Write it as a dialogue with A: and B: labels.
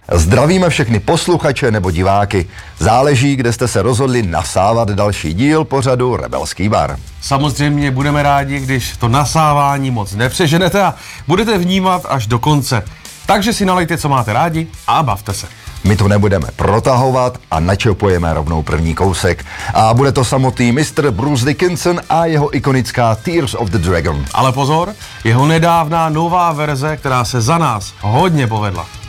A: Zdravíme všechny posluchače nebo diváky. Záleží, kde jste se rozhodli nasávat další díl pořadu Rebelský bar.
B: Samozřejmě budeme rádi, když to nasávání moc nepřeženete a budete vnímat až do konce. Takže si nalejte, co máte rádi a bavte se.
A: My to nebudeme protahovat a načopujeme rovnou první kousek. A bude to samotný Mr. Bruce Dickinson a jeho ikonická Tears of the Dragon.
B: Ale pozor, jeho nedávná nová verze, která se za nás hodně povedla.